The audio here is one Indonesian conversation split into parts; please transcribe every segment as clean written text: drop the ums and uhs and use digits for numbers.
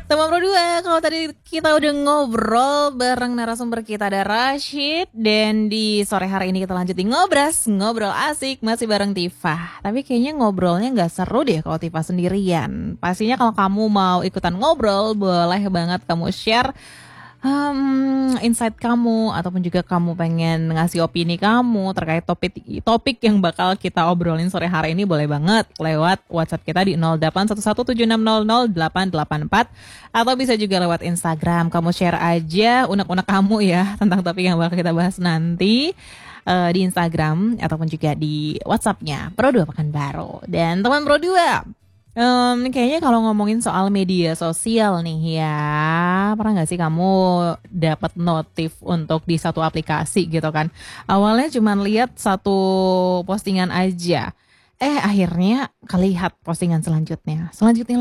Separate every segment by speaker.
Speaker 1: Teman Pro 2, kalau tadi kita udah ngobrol bareng narasumber kita ada Rashid. Dan di sore hari ini kita lanjutin ngobrol asik masih bareng Tifa. Tapi kayaknya ngobrolnya gak seru deh kalau Tifa sendirian. Pastinya kalau kamu mau ikutan ngobrol, boleh banget kamu share insight kamu, ataupun juga kamu pengen ngasih opini kamu terkait topik yang bakal kita obrolin sore hari ini, boleh banget lewat WhatsApp kita di 081176000884 atau bisa juga lewat Instagram. Kamu share aja unek-unek kamu ya tentang topik yang bakal kita bahas nanti di Instagram ataupun juga di WhatsAppnya Pro 2 Pekanbaru. Dan teman Pro 2, kayaknya kalau ngomongin soal media sosial nih ya, pernah gak sih kamu dapat notif untuk di satu aplikasi gitu kan? Awalnya cuma lihat satu postingan aja, akhirnya kelihat postingan selanjutnya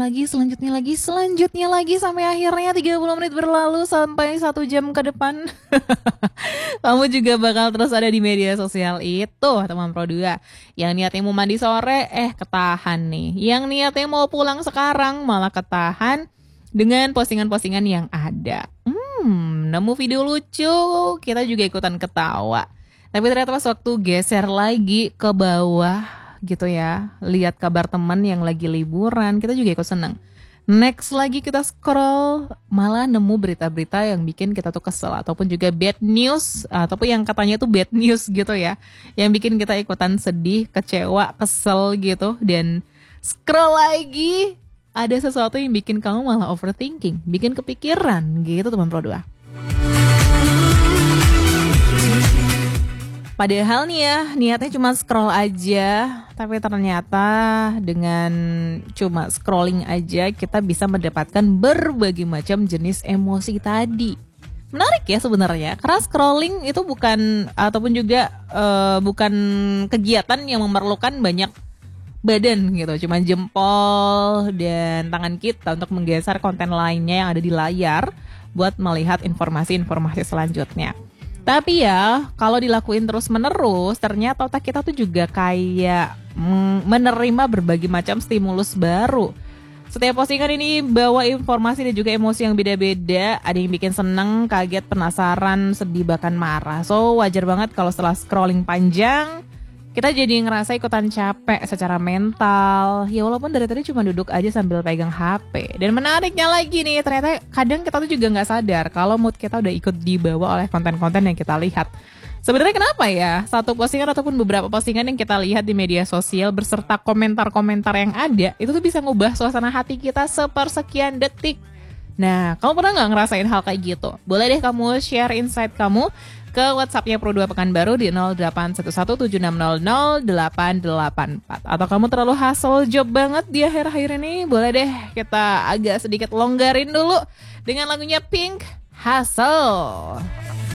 Speaker 1: lagi sampai akhirnya 30 menit berlalu sampai 1 jam ke depan. Kamu juga bakal terus ada di media sosial itu, teman Pro 2. Yang niatnya mau mandi sore, ketahan nih. Yang niatnya mau pulang sekarang, malah ketahan dengan postingan-postingan yang ada. Nemu video lucu, kita juga ikutan ketawa. Tapi ternyata pas waktu geser lagi ke bawah gitu ya, lihat kabar teman yang lagi liburan, kita juga ikut seneng. Next lagi kita scroll, malah nemu berita-berita yang bikin kita tuh kesel, ataupun juga bad news, ataupun yang katanya tuh bad news gitu ya, yang bikin kita ikutan sedih, kecewa, kesel gitu. Dan scroll lagi, ada sesuatu yang bikin kamu malah overthinking, bikin kepikiran gitu teman Pro 2. Padahal nih ya, niatnya cuma scroll aja, tapi ternyata dengan cuma scrolling aja kita bisa mendapatkan berbagai macam jenis emosi tadi. Menarik ya sebenarnya, karena scrolling itu bukan bukan kegiatan yang memerlukan banyak badan gitu, cuma jempol dan tangan kita untuk menggeser konten lainnya yang ada di layar buat melihat informasi-informasi selanjutnya. Tapi ya, kalau dilakuin terus-menerus, ternyata otak kita tuh juga kayak menerima berbagai macam stimulus baru. Setiap postingan ini bawa informasi dan juga emosi yang beda-beda. Ada yang bikin seneng, kaget, penasaran, sedih, bahkan marah. So, wajar banget kalau setelah scrolling panjang, kita jadi ngerasa ikutan capek secara mental. Ya walaupun dari tadi cuma duduk aja sambil pegang HP. Dan menariknya lagi nih, ternyata kadang kita tuh juga gak sadar kalau mood kita udah ikut dibawa oleh konten-konten yang kita lihat. Sebenarnya kenapa ya? Satu postingan ataupun beberapa postingan yang kita lihat di media sosial beserta komentar-komentar yang ada, itu tuh bisa ngubah suasana hati kita sepersekian detik. Nah, kamu pernah gak ngerasain hal kayak gitu? Boleh deh kamu share insight kamu ke WhatsApp-nya Pro 2 Pekanbaru di 081176000884. Atau kamu terlalu hustle job banget di akhir-akhir ini, boleh deh kita agak sedikit longgarin dulu dengan lagunya Pink, Hustle.